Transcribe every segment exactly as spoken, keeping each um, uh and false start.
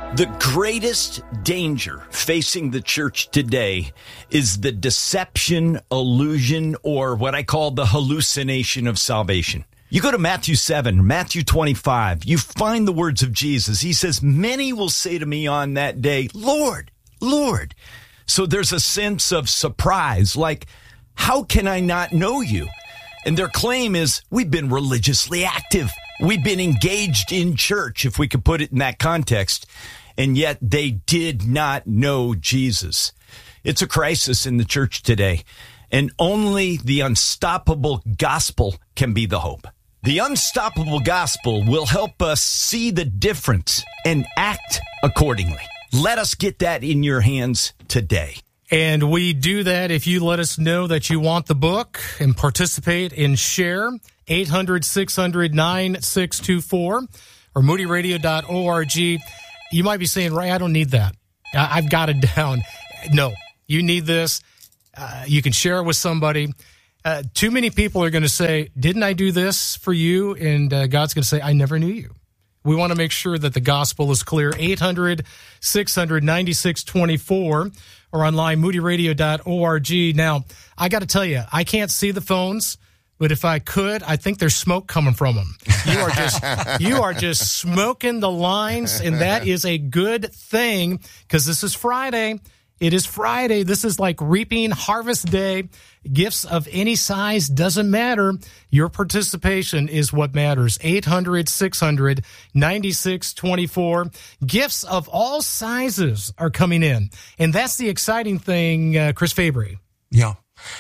The greatest danger facing the church today is the deception, illusion, or what I call the hallucination of salvation. You go to Matthew seven, Matthew twenty-five, you find the words of Jesus. He says, many will say to me on that day, Lord, Lord. So there's a sense of surprise, like, how can I not know you? And their claim is, we've been religiously active. We've been engaged in church, if we could put it in that context. And yet they did not know Jesus. It's a crisis in the church today. And only the unstoppable gospel can be the hope. The unstoppable gospel will help us see the difference and act accordingly. Let us get that in your hands today. And we do that if you let us know that you want the book and participate and share. eight hundred, six hundred, nine six two four or moody radio dot org. You might be saying, Ray, I don't need that. I've got it down. No, you need this. Uh, you can share it with somebody. Uh, too many people are going to say, didn't I do this for you? And uh, God's going to say, I never knew you. We want to make sure that the gospel is clear. eight hundred, six hundred, nine six two four or online, moody radio dot org. Now, I got to tell you, I can't see the phones, but if I could, I think there's smoke coming from them. You are just you are just smoking the lines, and that is a good thing because this is Friday. It is Friday. This is like reaping harvest day. Gifts of any size doesn't matter. Your participation is what matters. eight hundred, six hundred, nine six two four. Gifts of all sizes are coming in. And that's the exciting thing, uh, Chris Fabry. Yeah.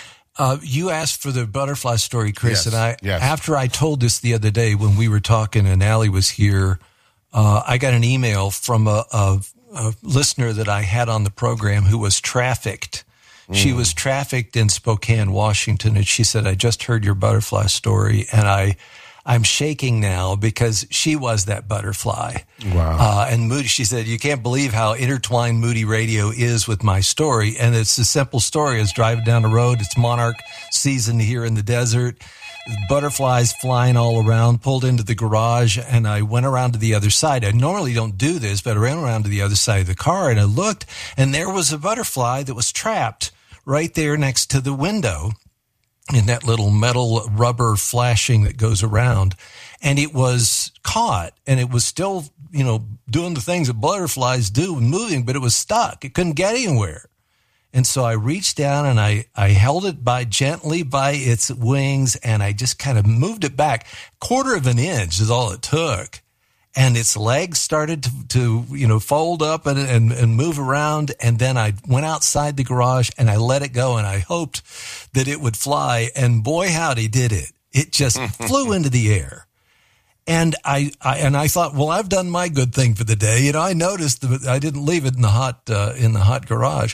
Uh, you asked for the butterfly story, Chris, Yes, and I, yes. after I told this the other day when we were talking and Allie was here, uh, I got an email from a, a, a listener that I had on the program who was trafficked. Mm. She was trafficked in Spokane, Washington, and she said, I just heard your butterfly story, and I, I'm shaking now because she was that butterfly. Wow. Uh, and Moody, she said, you can't believe how intertwined Moody Radio is with my story. And it's a simple story. It's driving down the road. It's monarch season here in the desert. Butterflies flying all around, pulled into the garage, and I went around to the other side. I normally don't do this, but I ran around to the other side of the car, and I looked, and there was a butterfly that was trapped right there next to the window in that little metal rubber flashing that goes around. And it was caught, and it was still, you know, doing the things that butterflies do, moving, but it was stuck. It couldn't get anywhere. And so I reached down and I, I held it by gently by its wings, and I just kind of moved it back. Quarter of an inch is all it took. And its legs started to, to you know, fold up and, and, and move around. And then I went outside the garage and I let it go, and I hoped that it would fly. And boy, howdy, did it. It just flew into the air. And I, I, and I thought, well, I've done my good thing for the day. You know, I noticed that I didn't leave it in the hot, uh, in the hot garage.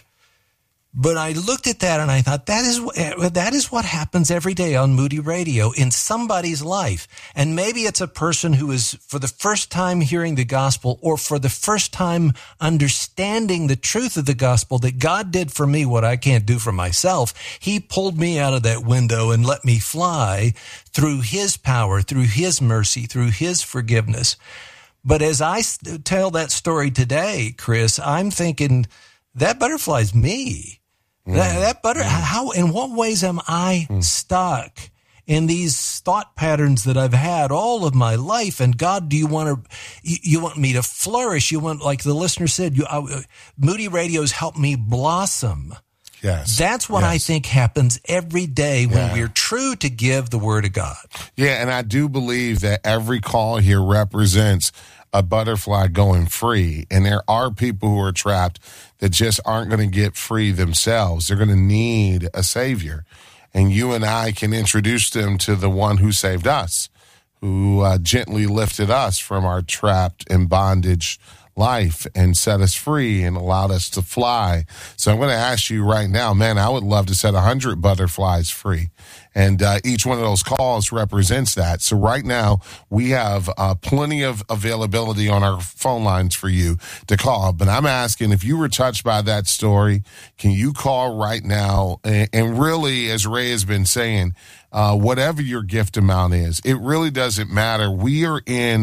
But I looked at that and I thought, that is, that is what happens every day on Moody Radio in somebody's life. And maybe it's a person who is for the first time hearing the gospel, or for the first time understanding the truth of the gospel, that God did for me what I can't do for myself. He pulled me out of that window and let me fly through his power, through his mercy, through his forgiveness. But as I tell that story today, Chris, I'm thinking that butterfly's me. Mm. That, that butter, mm. how, in what ways am I mm. stuck in these thought patterns that I've had all of my life? And God, do you want to, you, you want me to flourish? You want, like the listener said, you, uh, Moody Radio's helped me blossom. Yes. That's what yes. I think happens every day when yeah. we're true to give the word of God. Yeah. And I do believe that every call here represents a butterfly going free. And there are people who are trapped that just aren't going to get free themselves. They're going to need a savior. And you and I can introduce them to the one who saved us, who uh, gently lifted us from our trapped and bondage life and set us free and allowed us to fly. So I'm going to ask you right now, man, I would love to set one hundred butterflies free. And uh, each one of those calls represents that. So right now, we have uh, plenty of availability on our phone lines for you to call. But I'm asking, if you were touched by that story, can you call right now? And, and really, as Ray has been saying, uh, whatever your gift amount is, it really doesn't matter. We are in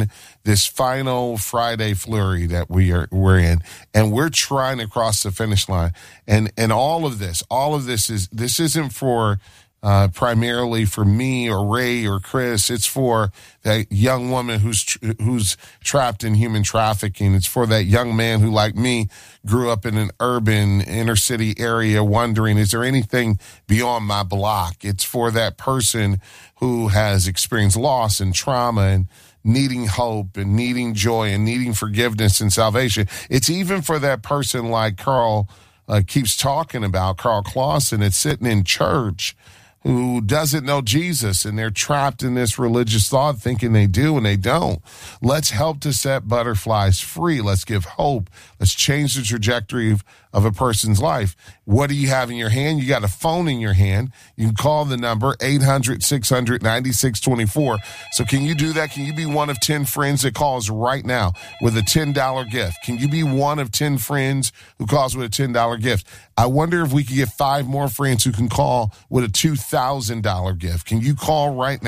this final Friday flurry that we are we're in, and we're trying to cross the finish line. And and all of this, all of this is this isn't for uh, primarily for me or Ray or Chris. It's for that young woman who's who's trapped in human trafficking. It's for that young man who, like me, grew up in an urban inner city area wondering, is there anything beyond my block? It's for that person who has experienced loss and trauma and needing hope and needing joy and needing forgiveness and salvation. It's even for that person like Carl uh, keeps talking about, Carl Clausen, that's sitting in church who doesn't know Jesus, and they're trapped in this religious thought thinking they do and they don't. Let's help to set butterflies free. Let's give hope. Let's change the trajectory of, of a person's life. What do you have in your hand? You got a phone in your hand. You can call the number eight hundred, six hundred, ninety-six twenty-four. So can you do that? Can you be one of ten friends that calls right now with a ten dollar gift? Can you be one of ten friends who calls with a ten dollar gift? I wonder if we could get five more friends who can call with a two thousand dollar gift. Can you call right now?